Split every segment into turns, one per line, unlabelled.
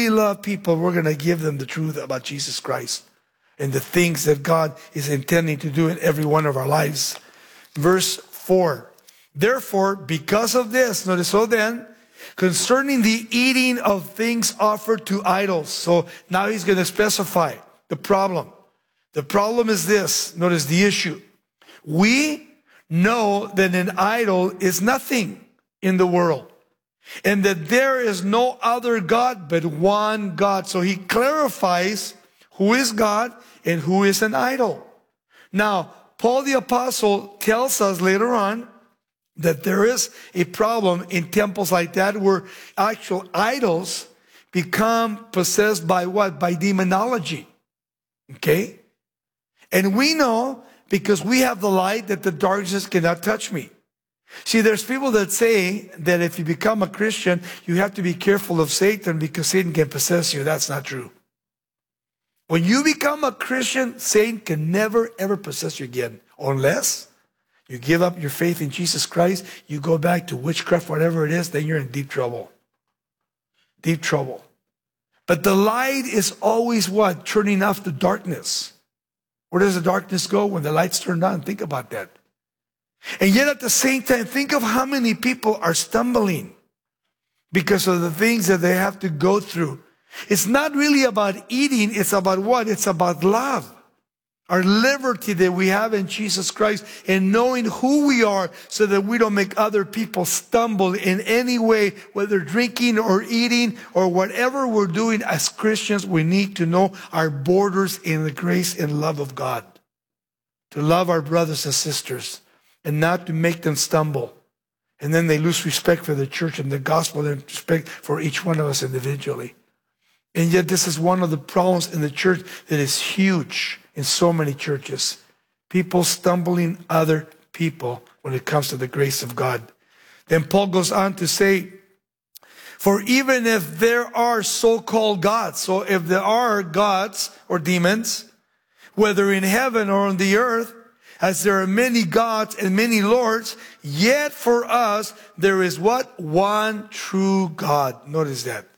really love people, we're going to give them the truth about Jesus Christ and the things that God is intending to do in every one of our lives. Verse 4. Therefore, because of this, notice, so then, concerning the eating of things offered to idols. So now he's going to specify the problem. The problem is this. Notice the issue. We know that an idol is nothing in the world, and that there is no other God but one God. So he clarifies who is God and who is an idol. Now, Paul the Apostle tells us later on that there is a problem in temples like that where actual idols become possessed by what? By demonology. Okay? And we know, because we have the light, that the darkness cannot touch me. See, there's people that say that if you become a Christian, you have to be careful of Satan because Satan can possess you. That's not true. When you become a Christian, Satan can never, ever possess you again. Unless you give up your faith in Jesus Christ, you go back to witchcraft, whatever it is, then you're in deep trouble. Deep trouble. But the light is always what? Turning off the darkness. Where does the darkness go? When the light's turned on. Think about that. And yet at the same time, think of how many people are stumbling because of the things that they have to go through. It's not really about eating. It's about what? It's about love. Our liberty that we have in Jesus Christ and knowing who we are so that we don't make other people stumble in any way, whether drinking or eating or whatever we're doing as Christians. We need to know our borders in the grace and love of God. To love our brothers and sisters and not to make them stumble. And then they lose respect for the church and the gospel and respect for each one of us individually. And yet this is one of the problems in the church that is huge in so many churches. People stumbling other people when it comes to the grace of God. Then Paul goes on to say, for even if there are so-called gods, so if there are gods or demons, whether in heaven or on the earth, as there are many gods and many lords, yet for us there is what? One true God. Notice that.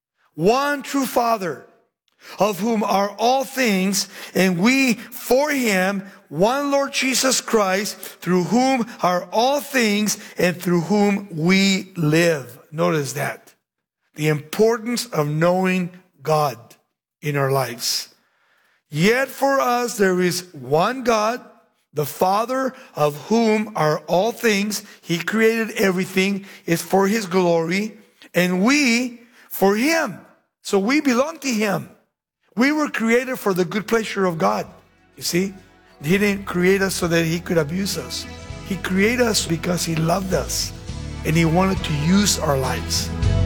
One true Father, of whom are all things, and we for him, one Lord Jesus Christ, through whom are all things, and through whom we live. Notice that. The importance of knowing God in our lives. Yet for us there is one God, the Father, of whom are all things. He created everything. It's for his glory. And we for him. So we belong to him. We were created for the good pleasure of God. You see? He didn't create us so that he could abuse us. He created us because he loved us. And he wanted to use our lives.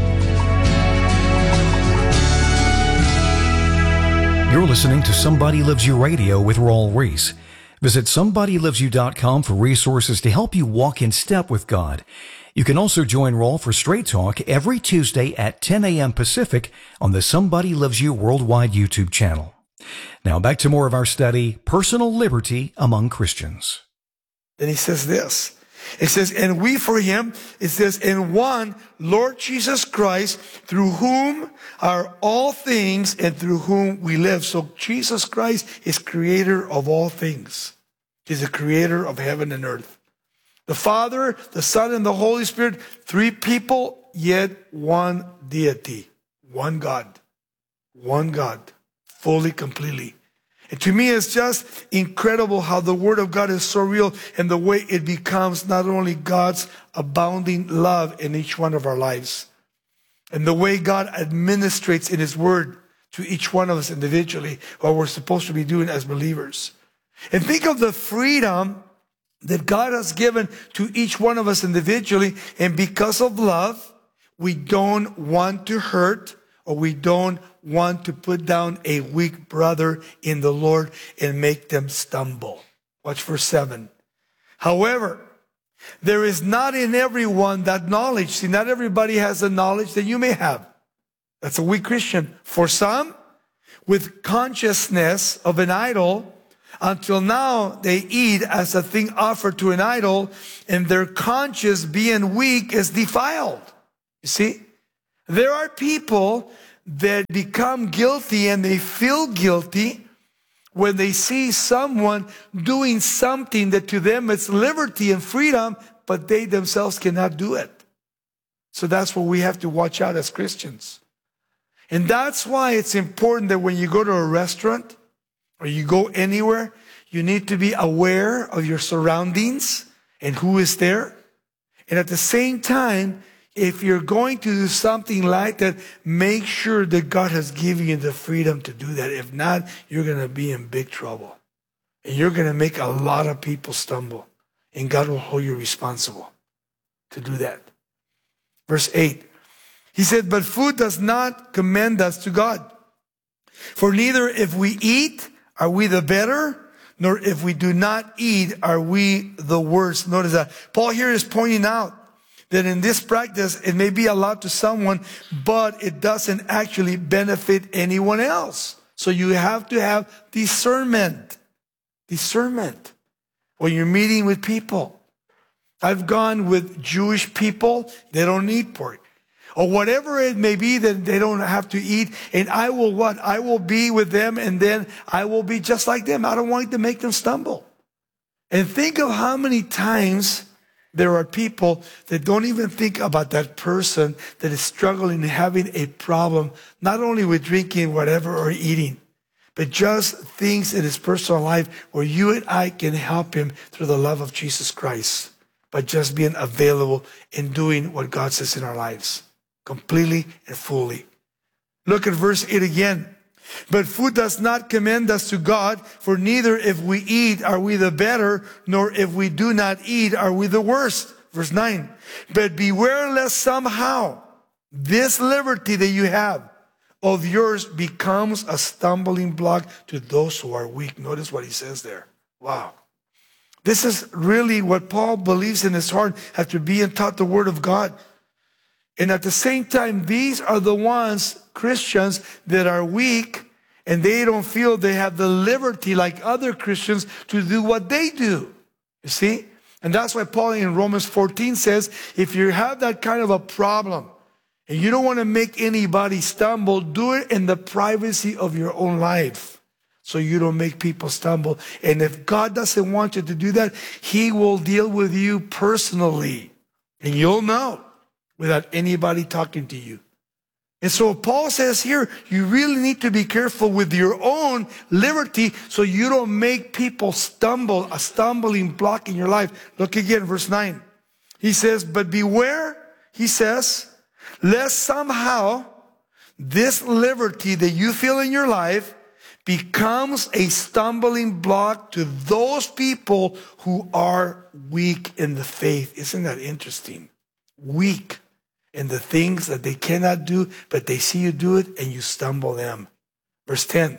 You're listening to Somebody Loves You Radio with Raul Ries. Visit somebodylovesyou.com for resources to help you walk in step with God. You can also join Raul for Straight Talk every Tuesday at 10 a.m. Pacific on the Somebody Loves You Worldwide YouTube channel. Now back to more of our study, Personal Liberty Among Christians.
Then he says this. It says, and we for him, it says, in one Lord Jesus Christ, through whom are all things and through whom we live. So Jesus Christ is creator of all things. He's the creator of heaven and earth. The Father, the Son, and the Holy Spirit, three people, yet one deity. One God. One God. Fully, completely. And to me, it's just incredible how the Word of God is so real and the way it becomes not only God's abounding love in each one of our lives, and the way God administrates in his Word to each one of us individually what we're supposed to be doing as believers. And think of the freedom that God has given to each one of us individually, and because of love, we don't want to hurt or we don't want to put down a weak brother in the Lord and make them stumble. Watch verse 7. However, there is not in everyone that knowledge. See, not everybody has the knowledge that you may have. That's a weak Christian. For some, with consciousness of an idol, until now they eat as a thing offered to an idol, and their conscience being weak is defiled. You see? There are people that become guilty and they feel guilty when they see someone doing something that to them it's liberty and freedom, but they themselves cannot do it. So that's what we have to watch out as Christians. And that's why it's important that when you go to a restaurant or you go anywhere, you need to be aware of your surroundings and who is there. And at the same time, if you're going to do something like that, make sure that God has given you the freedom to do that. If not, you're going to be in big trouble. And you're going to make a lot of people stumble. And God will hold you responsible to do that. Verse 8, he said, but food does not commend us to God. For neither if we eat are we the better, nor if we do not eat are we the worse. Notice that Paul here is pointing out that in this practice, it may be allowed to someone, but it doesn't actually benefit anyone else. So you have to have discernment. Discernment. When you're meeting with people. I've gone with Jewish people, they don't eat pork. Or whatever it may be that they don't have to eat. And I will what? I will be with them and then I will be just like them. I don't want to make them stumble. And think of how many times there are people that don't even think about that person that is struggling and having a problem, not only with drinking, whatever, or eating, but just things in his personal life where you and I can help him through the love of Jesus Christ by just being available and doing what God says in our lives, completely and fully. Look at verse 8 again. But food does not commend us to God, for neither if we eat are we the better, nor if we do not eat are we the worst. Verse 9. But beware lest somehow this liberty that you have of yours becomes a stumbling block to those who are weak. Notice what he says there. Wow. This is really what Paul believes in his heart after being taught the word of God. And at the same time, these are the ones, Christians, that are weak and they don't feel they have the liberty like other Christians to do what they do. You see? And that's why Paul in Romans 14 says, if you have that kind of a problem and you don't want to make anybody stumble, do it in the privacy of your own life so you don't make people stumble. And if God doesn't want you to do that, he will deal with you personally. And you'll know without anybody talking to you. And so Paul says here, you really need to be careful with your own liberty so you don't make people stumble, a stumbling block in your life. Look again, verse 9. He says, but beware, he says, lest somehow this liberty that you feel in your life becomes a stumbling block to those people who are weak in the faith. Isn't that interesting? Weak in the things that they cannot do, but they see you do it and you stumble them. Verse 10.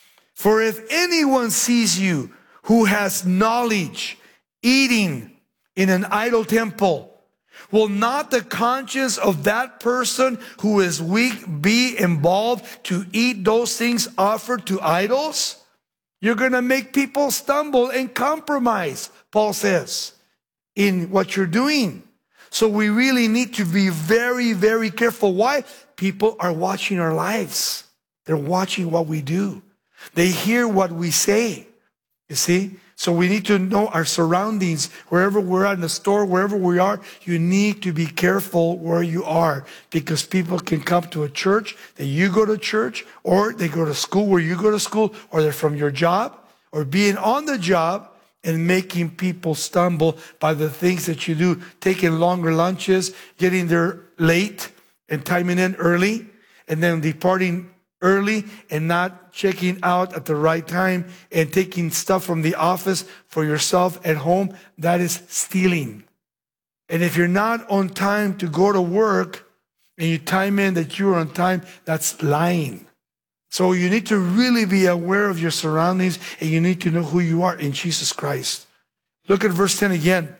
For if anyone sees you who has knowledge eating in an idol temple, will not the conscience of that person who is weak be involved to eat those things offered to idols? You're going to make people stumble and compromise, Paul says, in what you're doing. So we really need to be very, very careful. Why? People are watching our lives. They're watching what we do. They hear what we say. You see? So we need to know our surroundings. Wherever we're at in the store, wherever we are, you need to be careful where you are. Because people can come to a church that you go to church, or they go to school where you go to school, or they're from your job, or being on the job, and making people stumble by the things that you do, taking longer lunches, getting there late and timing in early, and then departing early and not checking out at the right time and taking stuff from the office for yourself at home. That is stealing. And if you're not on time to go to work and you time in that you're on time, that's lying. So you need to really be aware of your surroundings and you need to know who you are in Jesus Christ. Look at verse 10 again.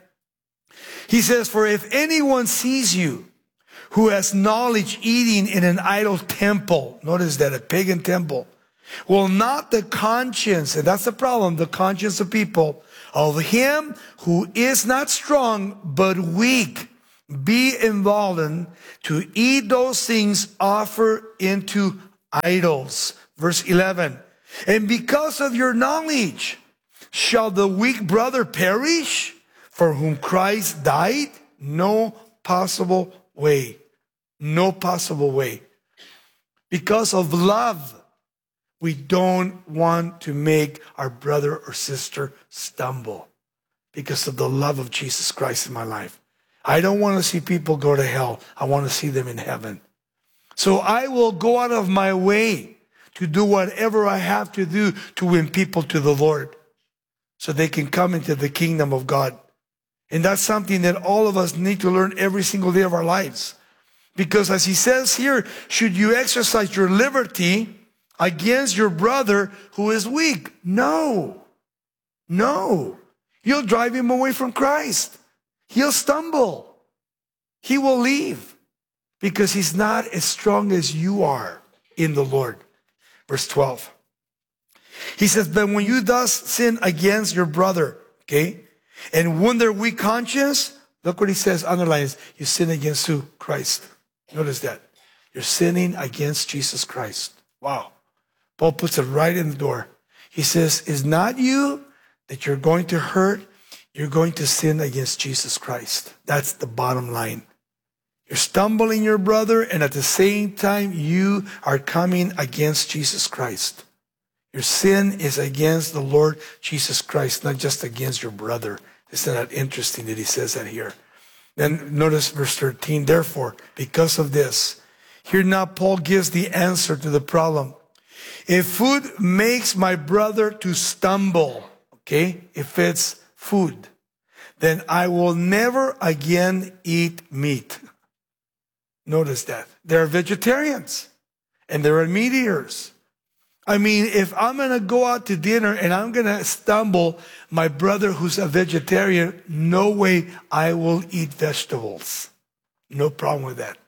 He says, for if anyone sees you who has knowledge eating in an idol temple, notice that, a pagan temple, will not the conscience, and that's the problem, the conscience of people, of him who is not strong but weak, be involved to eat those things offered into idols. Verse 11. And because of your knowledge, shall the weak brother perish for whom Christ died? No possible way. No possible way. Because of love, we don't want to make our brother or sister stumble. Because of the love of Jesus Christ in my life. I don't want to see people go to hell. I want to see them in heaven. So I will go out of my way to do whatever I have to do to win people to the Lord, so they can come into the kingdom of God. And that's something that all of us need to learn every single day of our lives. Because as he says here, should you exercise your liberty against your brother who is weak? No. No. You'll drive him away from Christ. He'll stumble. He will leave because he's not as strong as you are in the Lord. Verse 12. He says, but when you thus sin against your brother, okay, and wound their weak conscience, look what he says, underlines, you sin against who? Christ. Notice that. You're sinning against Jesus Christ. Wow. Paul puts it right in the door. He says, it's not you that you're going to hurt. You're going to sin against Jesus Christ. That's the bottom line. You're stumbling your brother, and at the same time, you are coming against Jesus Christ. Your sin is against the Lord Jesus Christ, not just against your brother. Isn't that interesting that he says that here? Then notice verse 13. Therefore, because of this, here now Paul gives the answer to the problem. If food makes my brother to stumble, okay, if it's food, then I will never again eat meat. Notice that. They're vegetarians and they're meat eaters. I mean, if I'm going to go out to dinner and I'm going to stumble my brother who's a vegetarian, no way I will eat vegetables. No problem with that.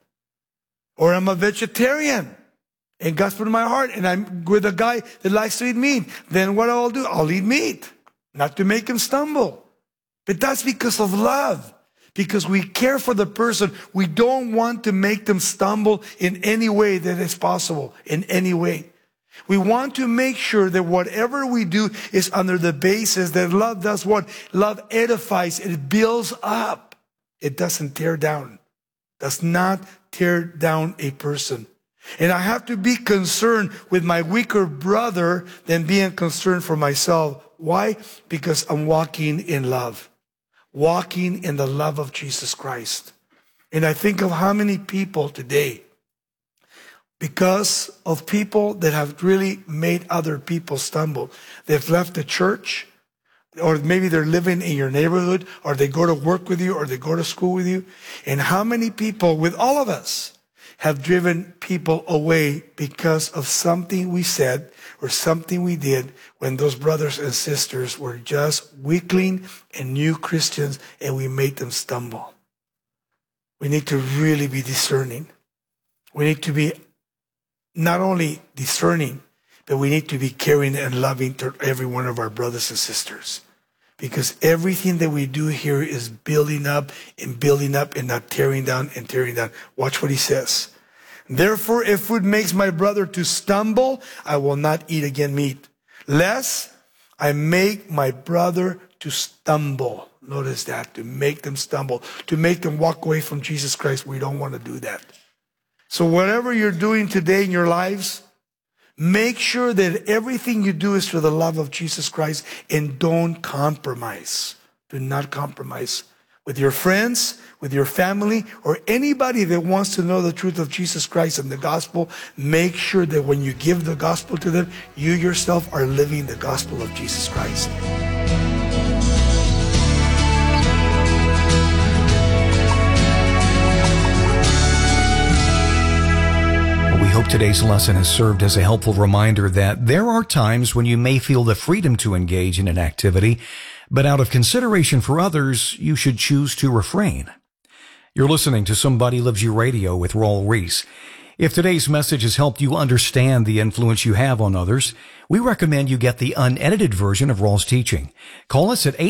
Or I'm a vegetarian and God's put in my heart and I'm with a guy that likes to eat meat. Then what I'll do, I'll eat meat. Not to make him stumble. But that's because of love. Because we care for the person. We don't want to make them stumble in any way that is possible. In any way. We want to make sure that whatever we do is under the basis that love does what? Love edifies. It builds up. It doesn't tear down. Does not tear down a person. And I have to be concerned with my weaker brother than being concerned for myself. Why? Because I'm walking in love. Walking in the love of Jesus Christ. And I think of how many people today, because of people that have really made other people stumble, they've left the church, or maybe they're living in your neighborhood, or they go to work with you, or they go to school with you. And how many people, with all of us, have driven people away because of something we said or something we did when those brothers and sisters were just weakling and new Christians and we made them stumble. We need to really be discerning. We need to be not only discerning, but we need to be caring and loving to every one of our brothers and sisters. Because everything that we do here is building up and not tearing down and tearing down. Watch what he says. Therefore, if food makes my brother to stumble, I will not eat again meat, lest I make my brother to stumble. Notice that, to make them stumble, to make them walk away from Jesus Christ. We don't want to do that. So whatever you're doing today in your lives, make sure that everything you do is for the love of Jesus Christ, and don't compromise. Do not compromise with your friends, with your family, or anybody that wants to know the truth of Jesus Christ and the gospel. Make sure that when you give the gospel to them, you yourself are living the gospel of Jesus Christ.
We hope today's lesson has served as a helpful reminder that there are times when you may feel the freedom to engage in an activity, but out of consideration for others, you should choose to refrain. You're listening to Somebody Loves You Radio with Raul Ries. If today's message has helped you understand the influence you have on others, we recommend you get the unedited version of Rawls' teaching. Call us at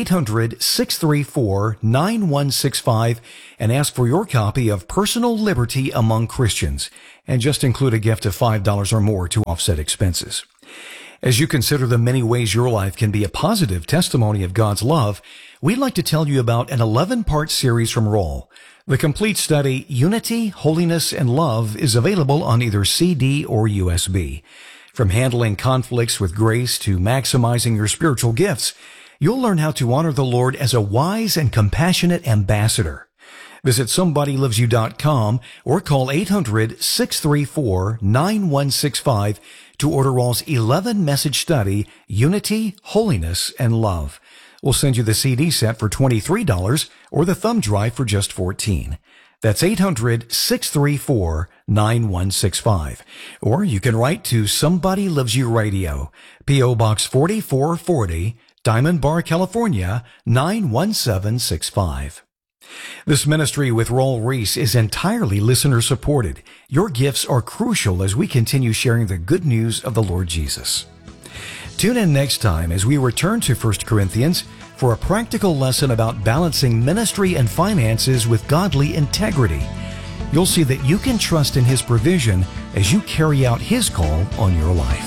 800-634-9165 and ask for your copy of Personal Liberty Among Christians, and just include a gift of $5 or more to offset expenses. As you consider the many ways your life can be a positive testimony of God's love, we'd like to tell you about an 11-part series from Rawls. The complete study, Unity, Holiness, and Love, is available on either CD or USB. From handling conflicts with grace to maximizing your spiritual gifts, you'll learn how to honor the Lord as a wise and compassionate ambassador. Visit somebodylovesyou.com or call 800-634-9165 to order Rawls' 11-message study, Unity, Holiness, and Love. We'll send you the CD set for $23 or the thumb drive for just $14. That's 800-634-9165. Or you can write to Somebody Loves You Radio, P.O. Box 4440, Diamond Bar, California, 91765. This ministry with Rawls Reese is entirely listener-supported. Your gifts are crucial as we continue sharing the good news of the Lord Jesus. Tune in next time as we return to 1 Corinthians for a practical lesson about balancing ministry and finances with godly integrity. You'll see that you can trust in His provision as you carry out His call on your life.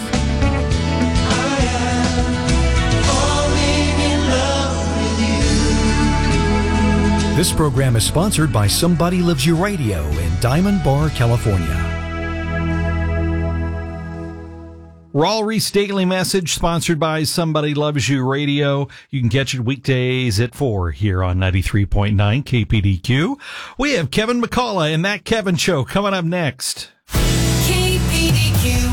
This program is sponsored by Somebody Loves You Radio in Diamond Bar, California.
Rawls Reese Daily Message, sponsored by Somebody Loves You Radio. You can catch it weekdays at 4 here on 93.9 KPDQ. We have Kevin McCullough and That Kevin Show coming up next.
KPDQ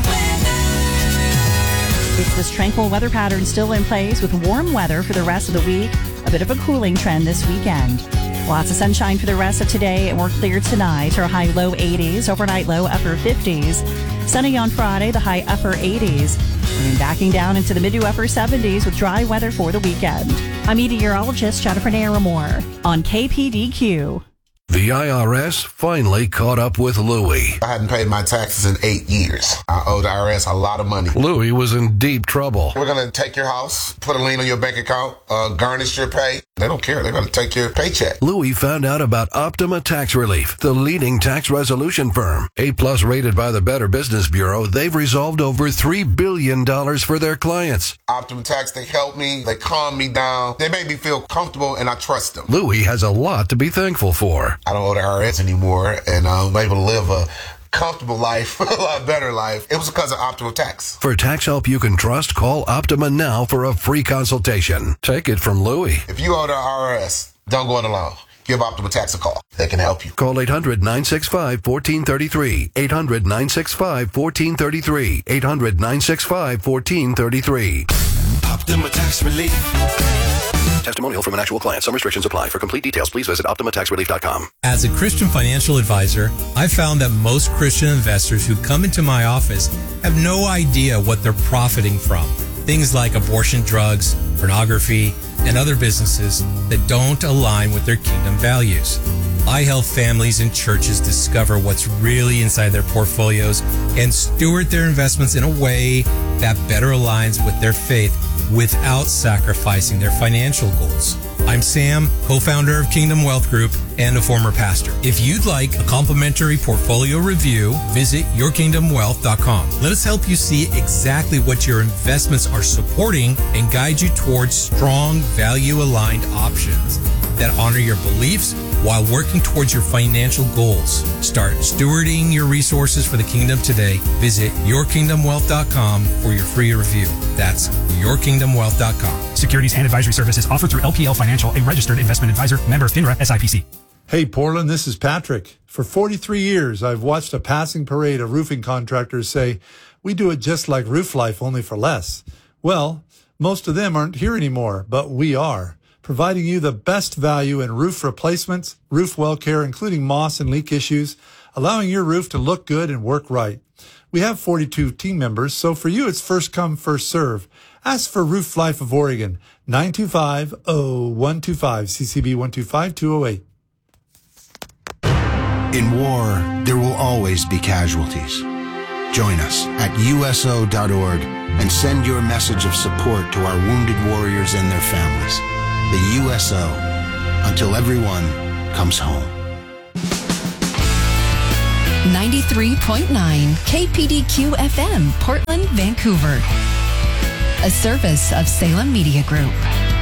weather.
It's this tranquil weather pattern still in place with warm weather for the rest of the week. A bit of a cooling trend this weekend. Lots of sunshine for the rest of today and more clear tonight. Our high low 80s, overnight low upper 50s. Sunny on Friday, the high upper 80s. And backing down into the mid to upper 70s with dry weather for the weekend. I'm meteorologist Jennifer Naramore on KPDQ.
The IRS finally caught up with Louie.
I hadn't paid my taxes in 8 years. I owed the IRS a lot of money.
Louie was in deep trouble.
We're going to take your house, put a lien on your bank account, garnish your pay. They don't care. They're going to take your paycheck.
Louie found out about Optima Tax Relief, the leading tax resolution firm. A-plus rated by the Better Business Bureau, they've resolved over $3 billion for their clients.
Optima Tax, they help me. They calm me down. They make me feel comfortable, and I trust them.
Louie has a lot to be thankful for.
I don't owe the IRS anymore, and I'm able to live a comfortable life, a lot better life. It was because of Optima Tax.
For tax help you can trust, call Optima now for a free consultation. Take it from Louie.
If you owe the IRS, don't go it alone. Give Optima Tax a call. They can help you.
Call 800-965-1433. 800-965-1433. 800-965-1433.
Optima Tax Relief.
Testimonial from an actual client. Some restrictions apply. For complete details, please visit OptimaTaxRelief.com.
As a Christian financial advisor, I've found that most Christian investors who come into my office have no idea what they're profiting from. Things like abortion drugs, pornography, and other businesses that don't align with their kingdom values. I help families and churches discover what's really inside their portfolios and steward their investments in a way that better aligns with their faith without sacrificing their financial goals. I'm Sam, co-founder of Kingdom Wealth Group and a former pastor. If you'd like a complimentary portfolio review, visit yourkingdomwealth.com. Let us help you see exactly what your investments are supporting and guide you towards strong, value-aligned options that honor your beliefs while working towards your financial goals. Start stewarding your resources for the kingdom today. Visit yourkingdomwealth.com for your free review. That's yourkingdomwealth.com.
Securities and advisory services offered through LPL Financial, a registered investment advisor, member FINRA SIPC.
Hey, Portland, this is Patrick. For 43 years, I've watched a passing parade of roofing contractors say, we do it just like Roof Life, only for less. Well, most of them aren't here anymore, but we are, providing you the best value in roof replacements, roof well care, including moss and leak issues, allowing your roof to look good and work right. We have 42 team members, so for you, it's first come, first serve. Ask for Roof Life of Oregon, 925-0125, CCB 125-208.
In war, there will always be casualties. Join us at USO.org and send your message of support to our wounded warriors and their families. The USO, until everyone comes home.
93.9 KPDQ FM, Portland, Vancouver. A service of Salem Media Group.